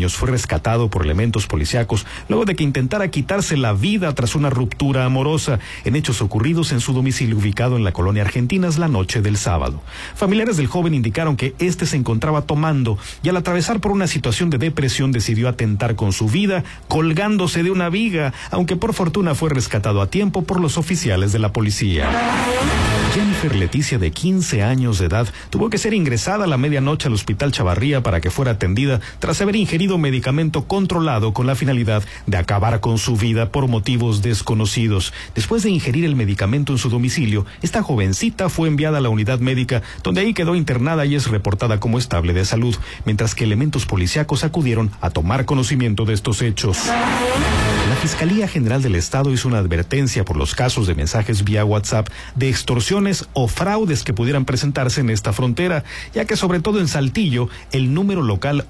años fue rescatado por elementos policíacos luego de que intentara quitarse la vida tras una ruptura amorosa, en hechos ocurridos en su domicilio ubicado en la colonia Argentinas la noche del sábado. Familiares del joven indicaron que este se encontraba tomando y al atravesar por una situación de depresión decidió atentar con su vida colgándose de una viga, aunque por fortuna fue rescatado a tiempo por los oficiales de la policía. Jennifer Leticia, de 15 años de edad, tuvo que ser ingresada a la medianoche al Hospital Chavarría para que fuera atendida tras haber ingerido medicamento controlado con la finalidad de acabar con su vida por motivos desconocidos. Después de ingerir el medicamento en su domicilio, esta jovencita fue enviada a la unidad médica, donde ahí quedó internada y es reportada como estable de salud, mientras que elementos policíacos acudieron a tomar conocimiento de estos hechos. La Fiscalía General del Estado hizo una advertencia por los casos de mensajes vía WhatsApp de extorsiones o fraudes que pudieran presentarse en esta frontera, ya que sobre todo en Saltillo, el número local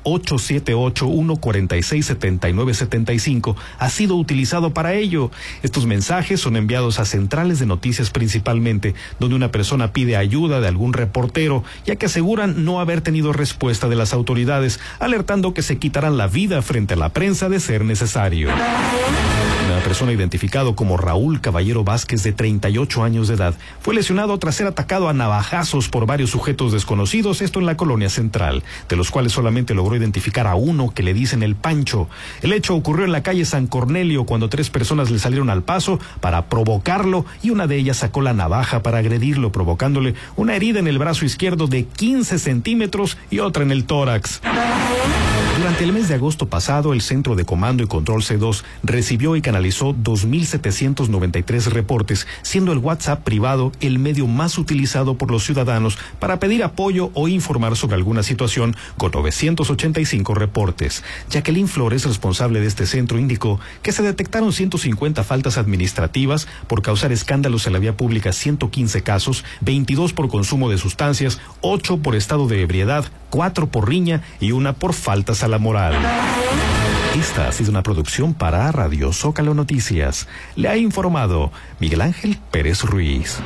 878-146-7975 ha sido utilizado para ello. Estos mensajes son enviados a centrales de noticias principalmente, donde una persona pide ayuda de algún reportero, ya que aseguran no haber tenido respuesta de las autoridades, alertando que se quitarán la vida frente a la prensa de ser necesario. Una persona identificado como Raúl Caballero Vázquez, de 38 años de edad, fue lesionado tras ser atacado a navajazos por varios sujetos desconocidos, esto en la colonia central, de los cuales solamente logró identificar a uno, que le dicen el Pancho. El hecho ocurrió en la calle San Cornelio, cuando 3 personas le salieron al paso para provocarlo y una de ellas sacó la navaja para agredirlo, provocándole una herida en el brazo izquierdo de 15 centímetros y otra en el tórax. Durante el mes de agosto pasado, el Centro de Comando y Control C2 recibió y canalizó 2.793 reportes, siendo el WhatsApp privado el medio más utilizado por los ciudadanos para pedir apoyo o informar sobre alguna situación, con 985 reportes. Jacqueline Flores, responsable de este centro, indicó que se detectaron 150 faltas administrativas por causar escándalos en la vía pública, 115 casos, 22 por consumo de sustancias, 8 por estado de ebriedad, 4 por riña y 1 por faltas a la moral. Esta ha sido una producción para Radio Zócalo Noticias. Le ha informado Miguel Ángel Pérez Ruiz.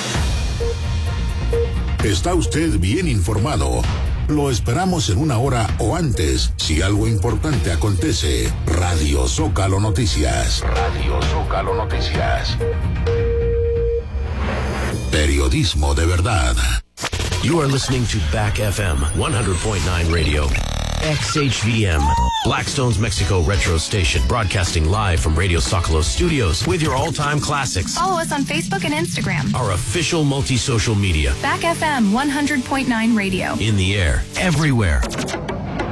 Está usted bien informado. Lo esperamos en 1 hora o antes, si algo importante acontece. Radio Zócalo Noticias. Radio Zócalo Noticias. Periodismo de verdad. You are listening to Back FM 100.9 Radio. XHVM, Blackstone's Mexico Retro Station, broadcasting live from Radio Zócalo Studios with your all-time classics. Follow us on Facebook and Instagram. Our official multi-social media. Back FM 100.9 Radio. In the air, everywhere.